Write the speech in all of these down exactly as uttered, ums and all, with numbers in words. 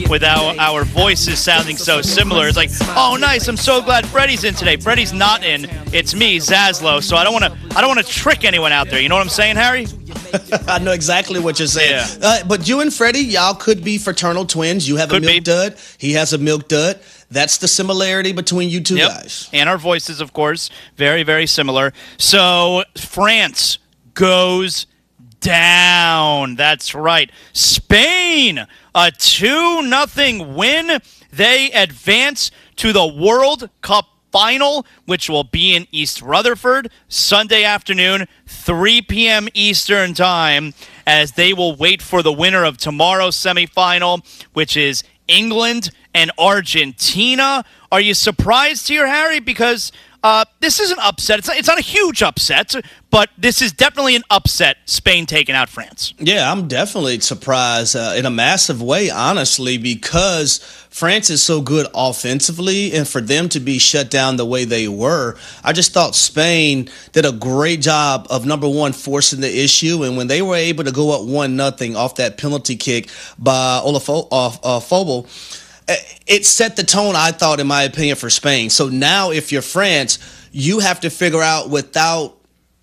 with our, our voices sounding so similar. It's like, oh, nice, I'm so glad Freddie's in today. Freddie's not in. It's me, Zaslow. So I don't want to I don't want to trick anyone out there. You know what I'm saying, Harry? I know exactly what you're saying. Yeah. Uh, but you and Freddie, y'all could be fraternal twins. You have Could a milk be. dud. He has a milk dud. That's the similarity between you two Yep. guys. And our voices, of course, very, very similar. So France goes down. That's right. Spain, a two nothing win. They advance to the World Cup final, which will be in East Rutherford Sunday afternoon, three p.m. Eastern time, as they will wait for the winner of tomorrow's semifinal, which is England and Argentina. Are you surprised here, Harry? Because uh, this is an upset. It's not, it's not a huge upset, but this is definitely an upset, Spain taking out France. Yeah, I'm definitely surprised uh, in a massive way, honestly, because France is so good offensively, and for them to be shut down the way they were, I just thought Spain did a great job of, number one, forcing the issue, and when they were able to go up one nothing off that penalty kick by Olafo- uh, uh, Phobel, it set the tone, I thought, in my opinion, for Spain. So now if you're France, you have to figure out without,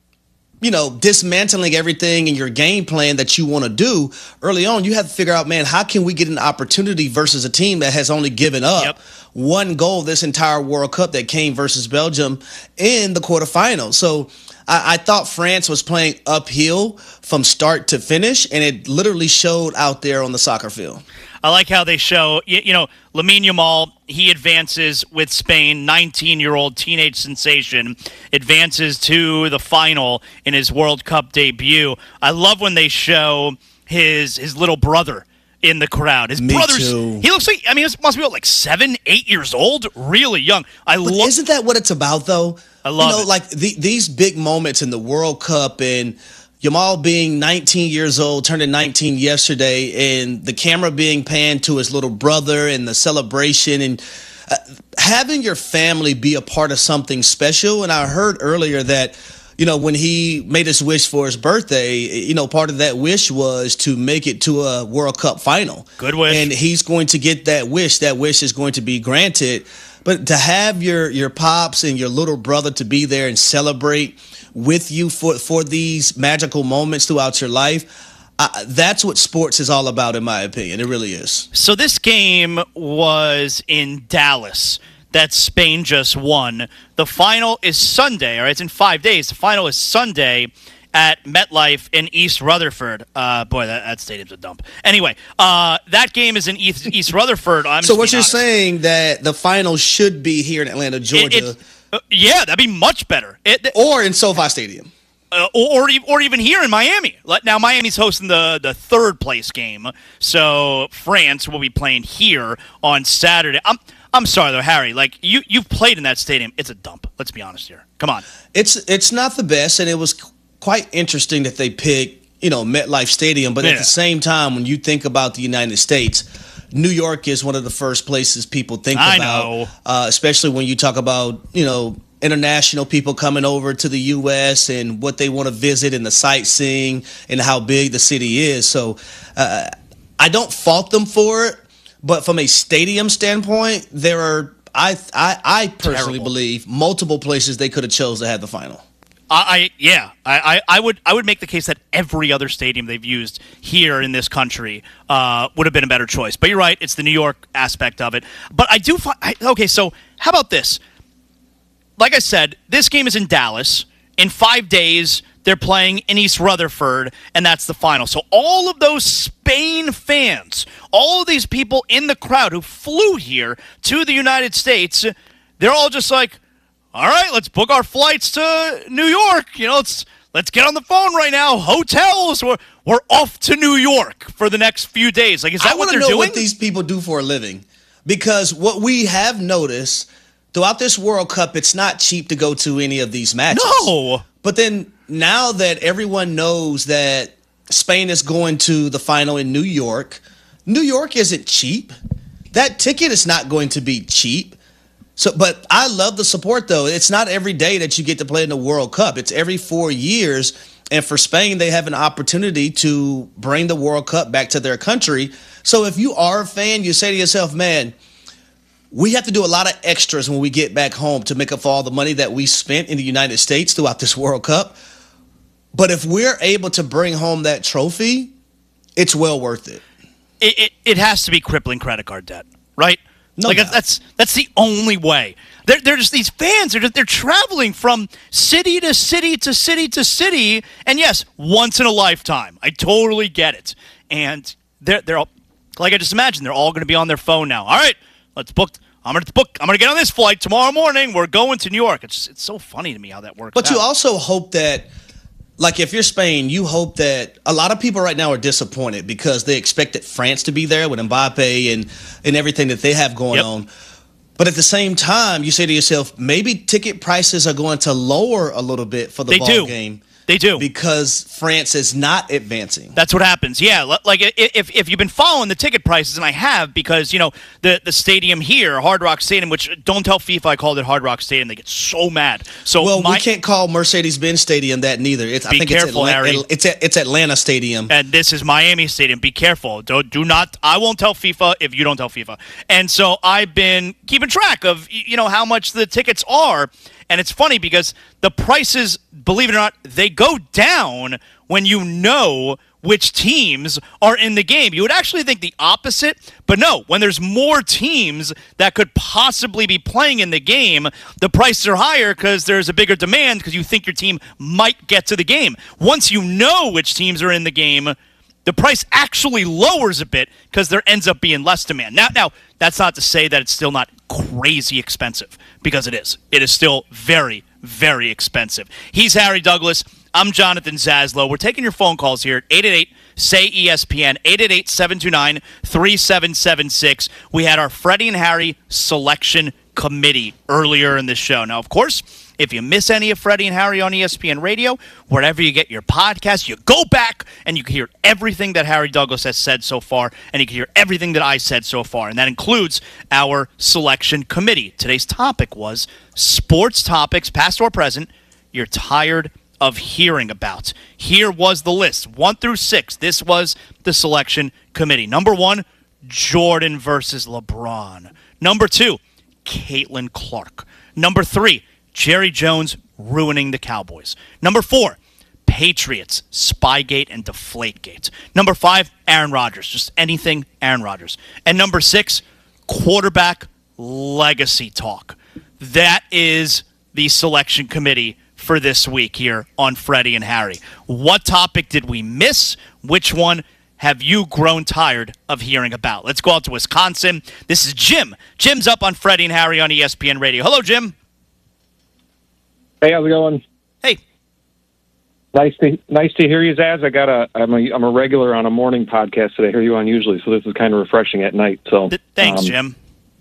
you know, dismantling everything in your game plan that you want to do early on, you have to figure out, man, how can we get an opportunity versus a team that has only given up Yep. one goal this entire World Cup that came versus Belgium in the quarterfinals. So I, I thought France was playing uphill from start to finish, and it literally showed out there on the soccer field. I like how they show, you, you know, Lamine Yamal, he advances with Spain, nineteen-year-old teenage sensation, advances to the final in his World Cup debut. I love when they show his his little brother in the crowd. His Me brother's, too. he looks like, I mean, he must be what, like seven, eight years old? Really young. I But love. isn't that what it's about, though? I love you know, it. like the, these big moments in the World Cup and Yamal being nineteen years old, turning nineteen yesterday, and the camera being panned to his little brother and the celebration and uh, having your family be a part of something special. And I heard earlier that, you know, when he made his wish for his birthday, you know, part of that wish was to make it to a World Cup final. Good wish. And he's going to get that wish. That wish is going to be granted. But to have your your pops and your little brother to be there and celebrate with you for, for these magical moments throughout your life, uh, that's what sports is all about, in my opinion. It really is. So this game was in Dallas that Spain just won. The final is Sunday, all right? It's in five days. The final is Sunday at MetLife in East Rutherford. Uh, boy, that, that stadium's a dump. Anyway, uh, that game is in East, East Rutherford. I'm So just what being you're honest. saying that the final should be here in Atlanta, It- Georgia, it- uh, yeah, that'd be much better. It, or in SoFi Stadium. uh, or, or e- or even here in Miami. Let- Now Miami's hosting the, the third place game, so France will be playing here on Saturday. I'm I'm sorry though, Harry. Like you you've played in that stadium. It's a dump. Let's be honest here. Come on. It's it's not the best, and it was quite interesting that they picked, you know, MetLife Stadium. But Yeah. at the same time, when you think about the United States, New York is one of the first places people think I about, know. Uh, especially when you talk about, you know, international people coming over to the U S and what they want to visit and the sightseeing and how big the city is. So uh, I don't fault them for it, but from a stadium standpoint, there are, I I, I personally Terrible. believe, multiple places they could have chose to have the final. I, I yeah, I, I, I would I would make the case that every other stadium they've used here in this country uh, would have been a better choice. But you're right, it's the New York aspect of it. But I do find okay. So how about this? Like I said, this game is in Dallas. In five days, they're playing in East Rutherford, and that's the final. So all of those Spain fans, all of these people in the crowd who flew here to the United States, they're all just like, all right, let's book our flights to New York. You know, let's let's get on the phone right now. Hotels, we're we're off to New York for the next few days. Like, is that I what want they're to know doing? what these people do for a living, because what we have noticed throughout this World Cup, it's not cheap to go to any of these matches. No. But then now that everyone knows that Spain is going to the final in New York, New York isn't cheap. That ticket is not going to be cheap. So, but I love the support, though. It's not every day that you get to play in the World Cup. It's every four years. And for Spain, they have an opportunity to bring the World Cup back to their country. So if you are a fan, you say to yourself, man, we have to do a lot of extras when we get back home to make up for all the money that we spent in the United States throughout this World Cup. But if we're able to bring home that trophy, it's well worth it. It, it, it has to be crippling credit card debt, right? No like doubt. that's that's the only way. They're, they're just these fans. They're just, they're traveling from city to city to city to city, and yes, once in a lifetime. I totally get it. And they're they're all, like I just imagined. They're all going to be on their phone now. All right, let's book. I'm going to book. I'm going to get on this flight tomorrow morning. We're going to New York. It's just, it's so funny to me how that works. But out. you also hope that, like if you're Spain, you hope that a lot of people right now are disappointed because they expected France to be there with Mbappe and and everything that they have going Yep. on. But at the same time, you say to yourself, maybe ticket prices are going to lower a little bit for the They ball do. game. They do. Because France is not advancing. That's what happens. Yeah, li- like i- if if you've been following the ticket prices, and I have, because you know the the stadium here, Hard Rock Stadium, which don't tell FIFA I called it Hard Rock Stadium. They get so mad. So Well, my, we can't call Mercedes-Benz Stadium that neither. It's, I Be think careful, it's, Atla- Harry. it's at, it's Atlanta Stadium. and this is Miami Stadium. Be careful. Do, do not. I won't tell FIFA if you don't tell FIFA. And so I've been keeping track of y- you know how much the tickets are. And it's funny because the prices, believe it or not, they go down when you know which teams are in the game. You would actually think the opposite, but no, when there's more teams that could possibly be playing in the game, the prices are higher because there's a bigger demand because you think your team might get to the game. Once you know which teams are in the game, the price actually lowers a bit because there ends up being less demand. Now, now that's not to say that it's still not crazy expensive, because it is. It is still very, very expensive. He's Harry Douglas. I'm Jonathan Zaslow. We're taking your phone calls here at eight eight eight, S A Y, E S P N, eight eight eight, seven two nine, three seven seven six. We had our Freddie and Harry selection committee earlier in the show. Now, of course, if you miss any of Freddie and Harry on E S P N Radio, wherever you get your podcast, you go back and you can hear everything that Harry Douglas has said so far, and you can hear everything that I said so far, and that includes our selection committee. Today's topic was sports topics, past or present, you're tired of hearing about. Here was the list, one through six. This was the selection committee. Number one, Jordan versus LeBron. Number two, Caitlin Clark. Number three, Jerry Jones ruining the Cowboys. Number four, Patriots, Spygate and Deflategate. Number five, Aaron Rodgers. Just anything Aaron Rodgers. And number six, quarterback legacy talk. That is the selection committee for this week here on Freddie and Harry. What topic did we miss? Which one have you grown tired of hearing about? Let's go out to Wisconsin. This is Jim. Jim's up on Freddie and Harry on E S P N Radio. Hello, Jim. Hey, how's it going? Hey. Nice to nice to hear you, Zaz. I got a I'm a I'm a regular on a morning podcast that I hear you on usually, so this is kind of refreshing at night. So Th- thanks, um, Jim.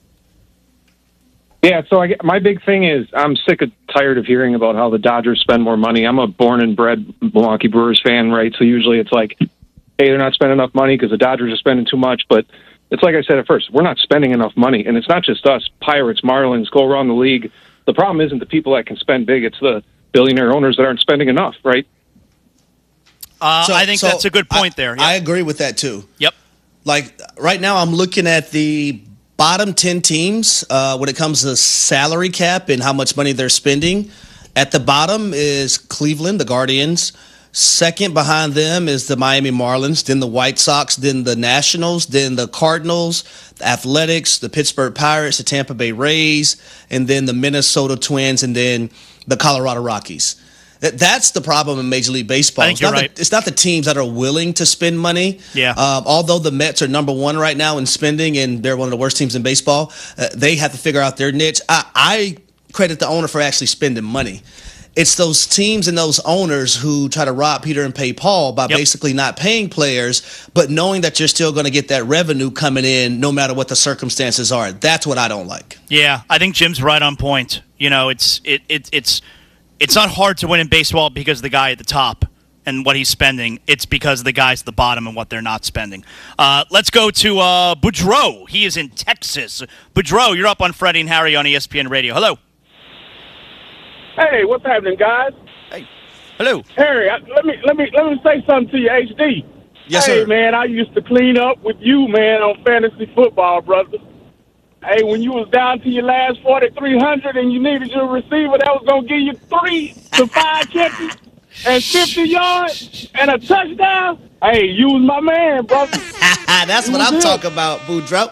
Yeah, so I get, my big thing is I'm sick of tired of hearing about how the Dodgers spend more money. I'm a born and bred Milwaukee Brewers fan, right? So usually it's like, hey, they're not spending enough money because the Dodgers are spending too much. But it's like I said at first, we're not spending enough money, and it's not just us. Pirates, Marlins, go around the league. The problem isn't the people that can spend big; it's the billionaire owners that aren't spending enough, right? Uh, So- I think so that's a good point I, there. Yep. I agree with that too. yep. Like right now, I'm looking at the bottom ten teams uh, when it comes to salary cap and how much money they're spending. At the bottom is Cleveland, the Guardians. Second behind them is the Miami Marlins, then the White Sox, then the Nationals, then the Cardinals, the Athletics, the Pittsburgh Pirates, the Tampa Bay Rays, and then the Minnesota Twins, and then the Colorado Rockies. That That's the problem in Major League Baseball. I think it's, you're not right. the, it's not the teams that are willing to spend money. Yeah. Um, although the Mets are number one right now in spending, and they're one of the worst teams in baseball, uh, they have to figure out their niche. I, I credit the owner for actually spending money. It's those teams and those owners who try to rob Peter and pay Paul by Yep. basically not paying players, but knowing that you're still going to get that revenue coming in no matter what the circumstances are. That's what I don't like. Yeah, I think Jim's right on point. You know, it's it, it it's it's not hard to win in baseball because of the guy at the top and what he's spending. It's because of the guys at the bottom and what they're not spending. Uh, let's go to uh, Boudreaux. He is in Texas. Boudreaux, you're up on Freddie and Harry on E S P N Radio. Hello. Hey, what's happening, guys? Hey. Hello. Harry, I, let me let me let me say something to you, H D. Yes, hey, sir. man, I used to clean up with you, man, on fantasy football, brother. Hey, when you was down to your last forty-three hundred and you needed your receiver that was going to give you three to five catches and fifty yards and a touchdown, hey, you was my man, brother. That's what I'm good. talking about, Boudreaux.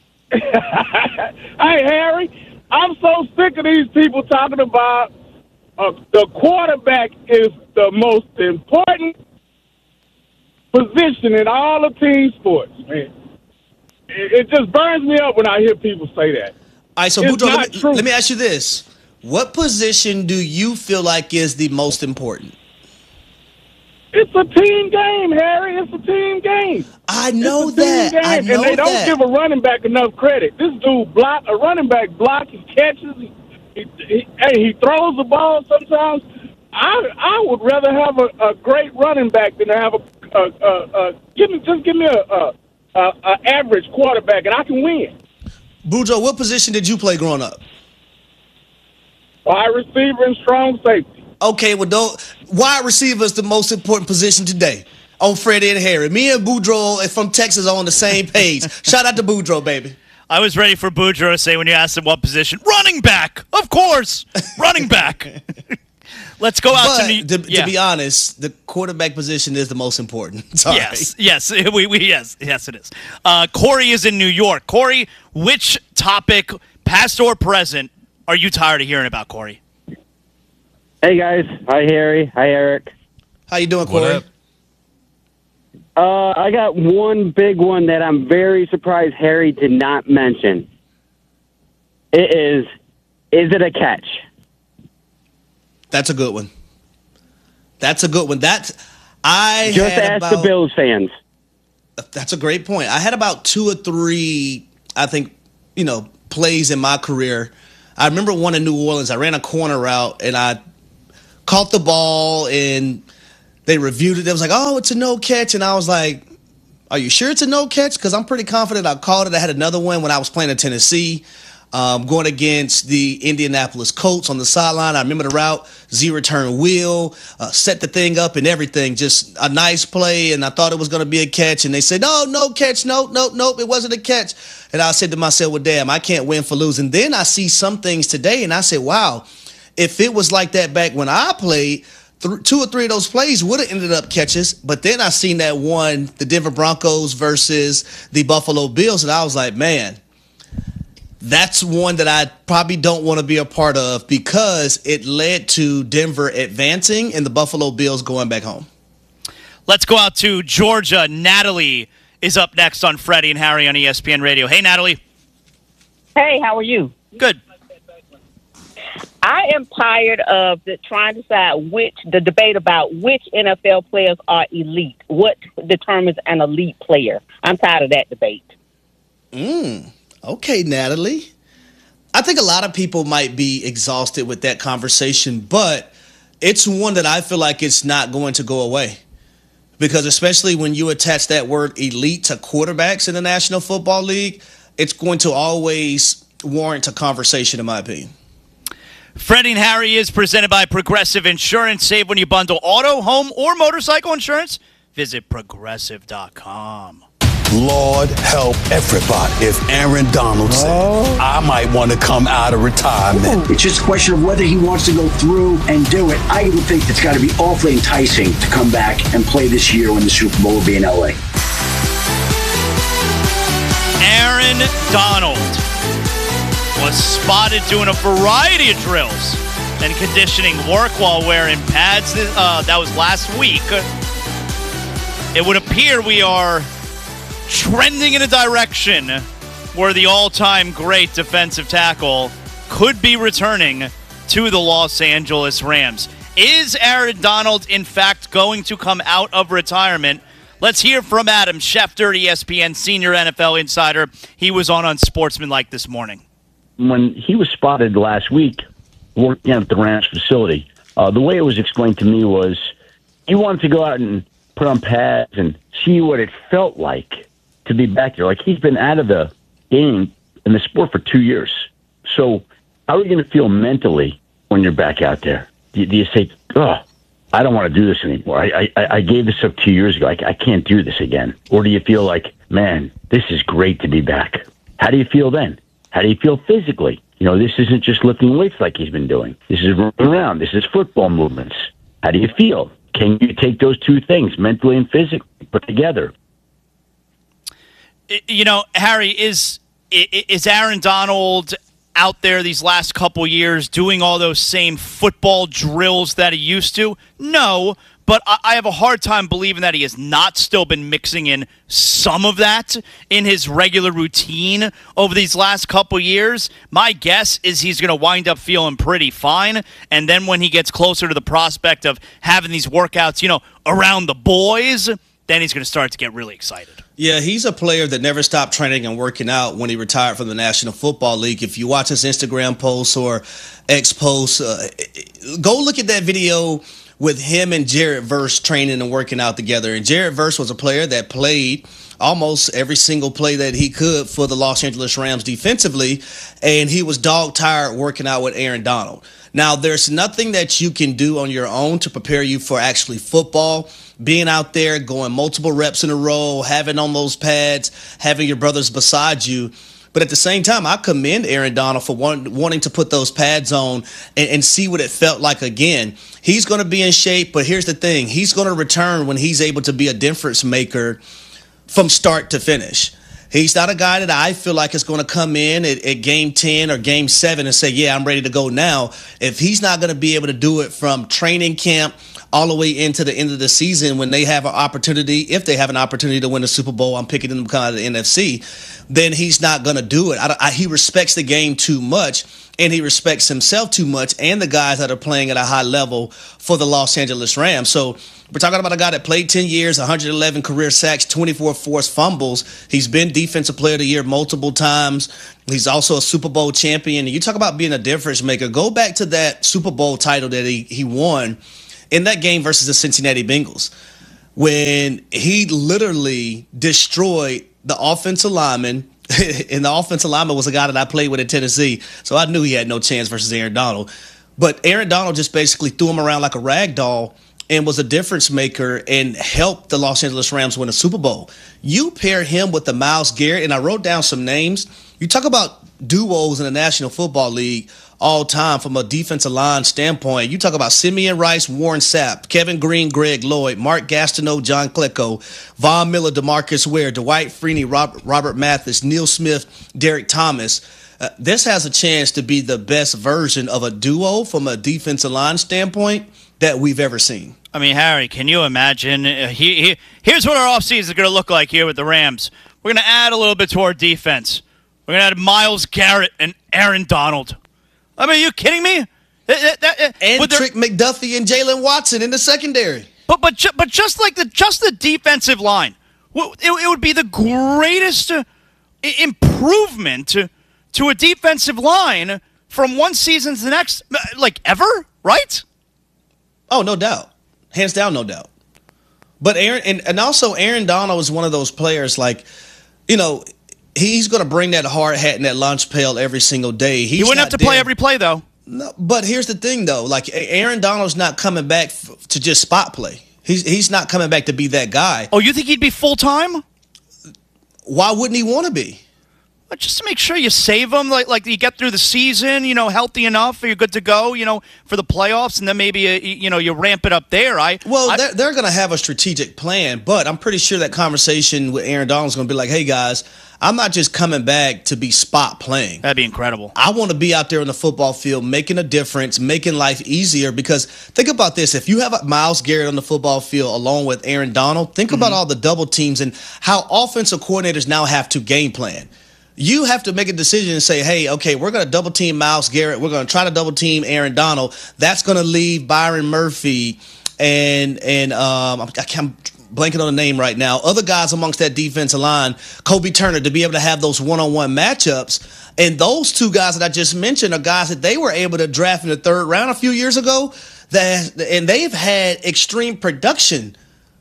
Hey, Harry, I'm so sick of these people talking about uh, the quarterback is the most important position in all of team sports, man. It, it just burns me up when I hear people say that. All right, so It's Boudreaux, not let me, true. let me ask you this. What position do you feel like is the most important? It's a team game, Harry. It's a team game. I know it's a team that. game. I know and they don't that. give a running back enough credit. This dude block a running back block. He catches. He, he, he, hey, he throws the ball sometimes. I I would rather have a, a great running back than to have a, a, a, a give me just give me a, a, a, a average quarterback and I can win. Boudreaux, what position did you play growing up? Wide receiver and strong safety. Okay, well, don't, wide receiver is the most important position today on Freddie and Harry. Me and Boudreaux from Texas are on the same page. Shout out to Boudreaux, baby. I was ready for Boudreaux to say when you asked him what position, running back, of course, running back. Let's go out But to New to, yeah. to be honest, the quarterback position is the most important. Sorry. Yes, yes, we, we yes, yes, it is. Uh, Corey is in New York. Corey, which topic, past or present, are you tired of hearing about, Corey? Hey guys, hi Harry, hi Eric. How you doing, Corey? Uh, I got one big one that I'm very surprised Harry did not mention. It is, is it a catch? That's a good one. That's a good one. That I Just had ask about, the Bills fans. That's a great point. I had about two or three, I think, you know, plays in my career. I remember one in New Orleans. I ran a corner route and I caught the ball and they reviewed it. They was like, oh, it's a no catch. And I was like, are you sure it's a no catch? Because I'm pretty confident I called it. I had another one when I was playing in Tennessee, um, going against the Indianapolis Colts on the sideline. I remember the route, Z-return wheel, uh, set the thing up and everything. Just a nice play, and I thought it was going to be a catch. And they said, no, no catch, no, no, nope, it wasn't a catch. And I said to myself, well, damn, I can't win for losing. Then I see some things today, and I said, wow, if it was like that back when I played, th- two or three of those plays would have ended up catches. But then I seen that one, the Denver Broncos versus the Buffalo Bills, and I was like, man, that's one that I probably don't want to be a part of because it led to Denver advancing and the Buffalo Bills going back home. Let's go out to Georgia. Natalie is up next on Freddie and Harry on E S P N Radio. Hey, Natalie. Hey, how are you? Good. I am tired of the, trying to decide which, the debate about which N F L players are elite. What determines an elite player? I'm tired of that debate. Mm, okay, Natalie. I think a lot of people might be exhausted with that conversation, but it's one that I feel like it's not going to go away. Because especially when you attach that word elite to quarterbacks in the National Football League, it's going to always warrant a conversation, in my opinion. Freddie and Harry is presented by Progressive Insurance. Save when you bundle auto, home, or motorcycle insurance. Visit progressive dot com. Lord help everybody. If Aaron Donald said, oh. I might want to come out of retirement. It's just a question of whether he wants to go through and do it. I would think it's got to be awfully enticing to come back and play this year when the Super Bowl will be in L A. Aaron Donald was spotted doing a variety of drills and conditioning work while wearing pads. Uh, that was last week. It would appear we are trending in a direction where the all-time great defensive tackle could be returning to the Los Angeles Rams. Is Aaron Donald, in fact, going to come out of retirement? Let's hear from Adam Schefter, E S P N senior N F L insider. He was on Unsportsmanlike this morning. When he was spotted last week working at the Rams facility, uh, the way it was explained to me was he wanted to go out and put on pads and see what it felt like to be back there. Like, he's been out of the game in the sport for two years. So how are you going to feel mentally when you're back out there? Do, do you say, oh, I don't want to do this anymore. I, I, I gave this up two years ago. I, I can't do this again. Or do you feel like, man, this is great to be back? How do you feel then? How do you feel physically? You know, this isn't just lifting weights like he's been doing. This is running around. This is football movements. How do you feel? Can you take those two things, mentally and physically, put together? You know, Harry, is is Aaron Donald out there these last couple years doing all those same football drills that he used to? No, but I have a hard time believing that he has not still been mixing in some of that in his regular routine over these last couple years. My guess is he's going to wind up feeling pretty fine, and then when he gets closer to the prospect of having these workouts, you know, around the boys, then he's going to start to get really excited. Yeah, he's a player that never stopped training and working out when he retired from the National Football League. If you watch his Instagram posts or X posts, uh, go look at that video with him and Jared Verse training and working out together. And Jared Verse was a player that played almost every single play that he could for the Los Angeles Rams defensively, and he was dog-tired working out with Aaron Donald. Now, there's nothing that you can do on your own to prepare you for actually football. Being out there, going multiple reps in a row, having on those pads, having your brothers beside you. But at the same time, I commend Aaron Donald for want, wanting to put those pads on and, and see what it felt like again. He's going to be in shape, but here's the thing. He's going to return when he's able to be a difference maker from start to finish. He's not a guy that I feel like is going to come in at, at game ten or game seven and say, yeah, I'm ready to go now. If he's not going to be able to do it from training camp all the way into the end of the season when they have an opportunity, if they have an opportunity to win the Super Bowl, I'm picking them to come out of the N F C, then he's not going to do it. I, I, he respects the game too much, and he respects himself too much and the guys that are playing at a high level for the Los Angeles Rams. So we're talking about a guy that played ten years, one hundred eleven career sacks, twenty-four forced fumbles. He's been Defensive Player of the Year multiple times. He's also a Super Bowl champion. And you talk about being a difference maker. Go back to that Super Bowl title that he, he won in that game versus the Cincinnati Bengals, when he literally destroyed the offensive lineman, and the offensive lineman was a guy that I played with in Tennessee, so I knew he had no chance versus Aaron Donald. But Aaron Donald just basically threw him around like a rag doll and was a difference maker and helped the Los Angeles Rams win a Super Bowl. You pair him with the Myles Garrett, and I wrote down some names. You talk about duos in the National Football League all time from a defensive line standpoint. You talk about Simeon Rice, Warren Sapp, Kevin Green, Greg Lloyd, Mark Gastineau, John Klecko, Von Miller, DeMarcus Ware, Dwight Freeney, Robert, Robert Mathis, Neil Smith, Derek Thomas. Uh, this has a chance to be the best version of a duo from a defensive line standpoint that we've ever seen. I mean, Harry, can you imagine? Uh, he, he, here's what our offseason is going to look like here with the Rams. We're going to add a little bit to our defense. We're going to add Myles Garrett and Aaron Donald. I mean, are you kidding me? That, that, that, and Trick McDuffie and Jalen Watson in the secondary. But but ju- but just like the just the defensive line, it, it would be the greatest uh, improvement to, to a defensive line from one season to the next, like ever, right? Oh, no doubt, hands down, no doubt. But Aaron and, and also Aaron Donald is one of those players, like, you know, he's going to bring that hard hat and that lunch pail every single day. He's he wouldn't have to dead. play every play, though. No, but here's the thing, though. Like, Aaron Donald's not coming back f- to just spot play. He's he's not coming back to be that guy. Oh, you think he'd be full-time? Why wouldn't he want to be? Just to make sure you save him, like like you get through the season, you know, healthy enough, you're good to go, you know, for the playoffs, and then maybe, uh, you know, you ramp it up there. I Well, I, they're, they're going to have a strategic plan, but I'm pretty sure that conversation with Aaron Donald's going to be like, hey, guys, I'm not just coming back to be spot playing. That'd be incredible. I want to be out there on the football field making a difference, making life easier, because think about this. If you have Myles Garrett on the football field along with Aaron Donald, think mm-hmm. about all the double teams and how offensive coordinators now have to game plan. You have to make a decision and say, hey, okay, we're going to double team Myles Garrett. We're going to try to double team Aaron Donald. That's going to leave Byron Murphy and, and um, I can't blanking on the name right now, other guys amongst that defensive line, Kobe Turner, to be able to have those one-on-one matchups. And those two guys that I just mentioned are guys that they were able to draft in the third round a few years ago, that, and they've had extreme production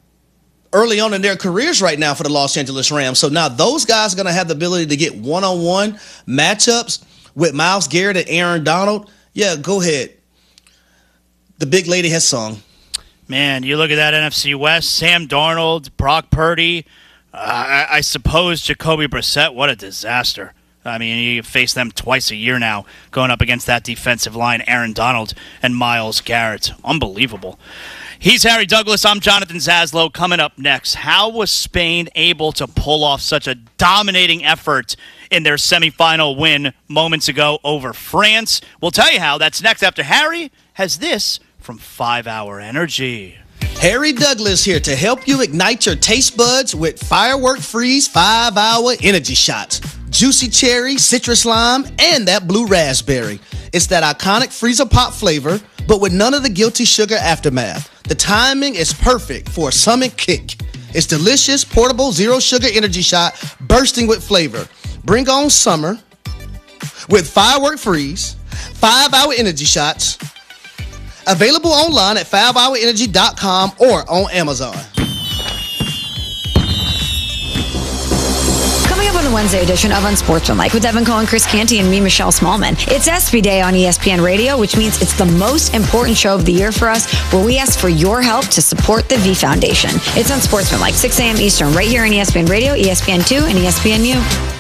early on in their careers right now for the Los Angeles Rams. So now those guys are going to have the ability to get one-on-one matchups with Myles Garrett and Aaron Donald. Yeah, go ahead. The big lady has sung. Man, you look at that N F C West, Sam Darnold, Brock Purdy, uh, I, I suppose Jacoby Brissett, what a disaster. I mean, you face them twice a year now, going up against that defensive line, Aaron Donald and Myles Garrett. Unbelievable. He's Harry Douglas. I'm Jonathan Zaslow. Coming up next, how was Spain able to pull off such a dominating effort in their semifinal win moments ago over France? We'll tell you how. That's next after Harry has this from five hour Energy. Harry Douglas here to help you ignite your taste buds with Firework Freeze five hour Energy Shots. Juicy cherry, citrus lime, and that blue raspberry. It's that iconic freezer pop flavor, but with none of the guilty sugar aftermath. The timing is perfect for a summer kick. It's delicious, portable, zero sugar energy shot bursting with flavor. Bring on summer with Firework Freeze five hour Energy Shots. Available online at five hour energy dot com or on Amazon. Coming up on the Wednesday edition of Unsportsmanlike with Evan Cohen, Chris Canty, and me, Michelle Smallman. It's S B Day on E S P N Radio, which means it's the most important show of the year for us, where we ask for your help to support the V Foundation. It's Unsportsmanlike, six a.m. Eastern, right here on E S P N Radio, E S P N two, and E S P N U.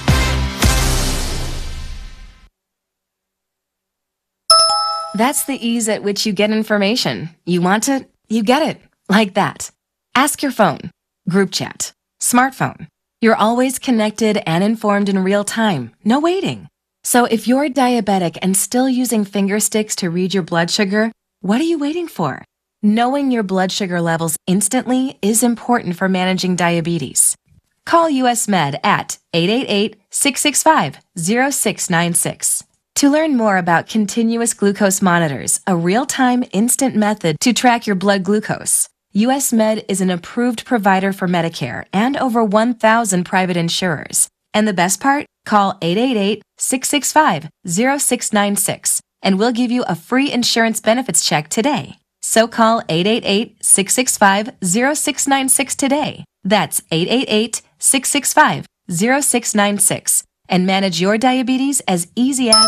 That's the ease at which you get information. You want it, you get it. Like that. Ask your phone. Group chat. Smartphone. You're always connected and informed in real time. No waiting. So if you're diabetic and still using finger sticks to read your blood sugar, what are you waiting for? Knowing your blood sugar levels instantly is important for managing diabetes. Call U S Med at eight eight eight, six six five, zero six nine six. To learn more about continuous glucose monitors, a real-time instant method to track your blood glucose, U S Med is an approved provider for Medicare and over one thousand private insurers. And the best part? Call eight eight eight, six six five, zero six nine six and we'll give you a free insurance benefits check today. So call eight eight eight, six six five, zero six nine six today. That's eight eight eight, six six five, zero six nine six. And manage your diabetes as easy as...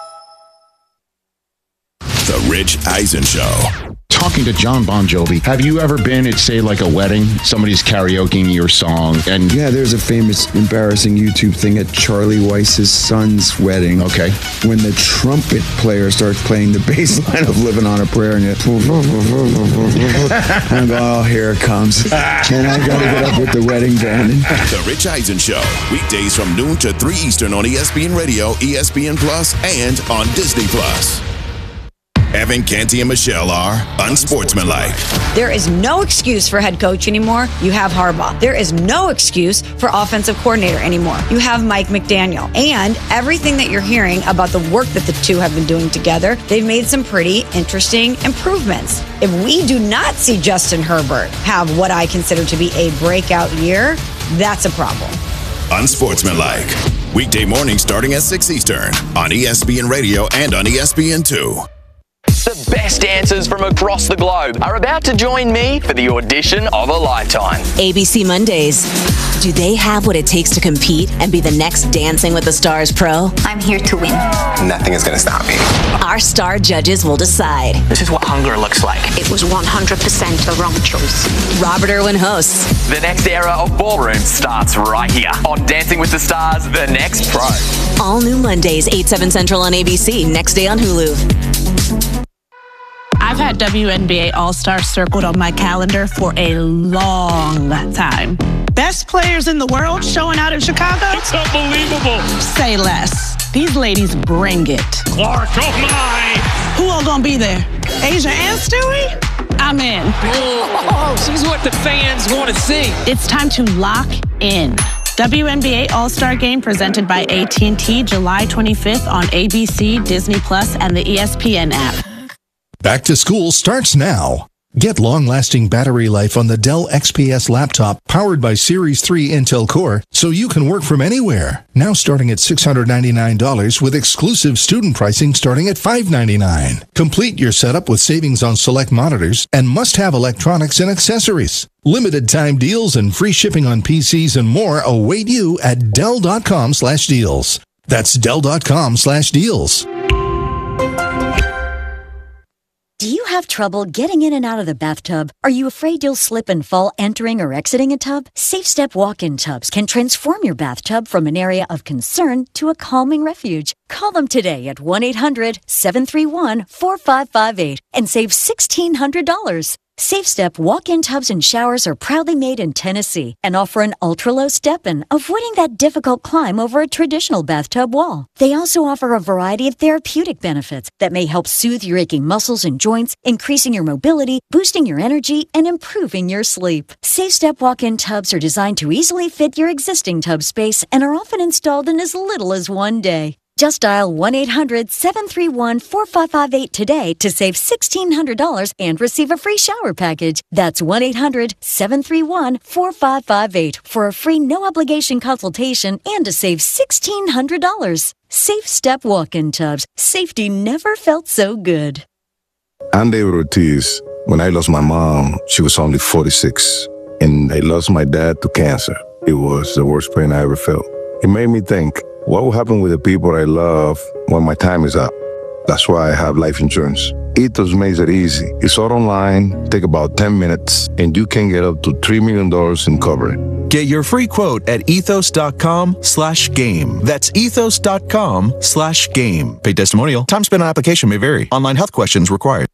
The Rich Eisen Show. Talking to John Bon Jovi, have you ever been at, say, like a wedding? Somebody's karaokeing your song, and yeah, there's a famous, embarrassing YouTube thing at Charlie Weiss's son's wedding. Okay, when the trumpet player starts playing the bass line of "Living on a Prayer," and you, and I go, "Oh, here it comes!" And I got to get up with the wedding band. The Rich Eisen Show, weekdays from noon to three Eastern on E S P N Radio, E S P N Plus, and on Disney Plus. Evan, Canty, and Michelle are Unsportsmanlike. There is no excuse for head coach anymore. You have Harbaugh. There is no excuse for offensive coordinator anymore. You have Mike McDaniel. And everything that you're hearing about the work that the two have been doing together, they've made some pretty interesting improvements. If we do not see Justin Herbert have what I consider to be a breakout year, that's a problem. Unsportsmanlike. Weekday morning starting at six Eastern on E S P N Radio and on E S P N two. The best dancers from across the globe are about to join me for the audition of a lifetime. A B C Mondays. Do they have what it takes to compete and be the next Dancing with the Stars pro? I'm here to win. Nothing is going to stop me. Our star judges will decide. This is what hunger looks like. It was one hundred percent the wrong choice. Robert Irwin hosts. The next era of ballroom starts right here on Dancing with the Stars, The Next Pro. All new Mondays, eight, seven Central on A B C, next day on Hulu. I've had W N B A All-Stars circled on my calendar for a long time. Best players in the world showing out in Chicago? It's unbelievable. Say less. These ladies bring it. Clark, oh my! Who all gonna be there? Asia and Stewie? I'm in. Oh, she's what the fans want to see. It's time to lock in. W N B A All-Star Game presented by A T and T, July twenty-fifth on A B C, Disney Plus, and the E S P N app. Back to school starts now. Get long-lasting battery life on the Dell X P S laptop powered by Series three Intel Core so you can work from anywhere. Now starting at six hundred ninety-nine dollars with exclusive student pricing starting at five hundred ninety-nine dollars. Complete your setup with savings on select monitors and must-have electronics and accessories. Limited time deals and free shipping on P Cs and more await you at Dell.com slash deals. That's Dell.com slash deals. Do you have trouble getting in and out of the bathtub? Are you afraid you'll slip and fall entering or exiting a tub? Safe Step walk-in tubs can transform your bathtub from an area of concern to a calming refuge. Call them today at one eight hundred seven three one four five five eight and save sixteen hundred dollars. Safe Step walk-in tubs and showers are proudly made in Tennessee and offer an ultra-low step-in, avoiding that difficult climb over a traditional bathtub wall. They also offer a variety of therapeutic benefits that may help soothe your aching muscles and joints, increasing your mobility, boosting your energy, and improving your sleep. Safe Step walk-in tubs are designed to easily fit your existing tub space and are often installed in as little as one day. Just dial one eight hundred seven three one four five five eight today to save sixteen hundred dollars and receive a free shower package. That's one eight hundred seven three one four five five eight for a free no-obligation consultation and to save sixteen hundred dollars. Safe Step walk-in tubs. Safety never felt so good. I'm David Ortiz. When I lost my mom, she was only forty-six, and I lost my dad to cancer. It was the worst pain I ever felt. It made me think, what will happen with the people I love when my time is up? That's why I have life insurance. Ethos makes it easy. It's all online, take about ten minutes, and you can get up to three million dollars in coverage. Get your free quote at ethos.com slash game. That's ethos.com slash game. Paid testimonial. Time spent on application may vary. Online health questions required.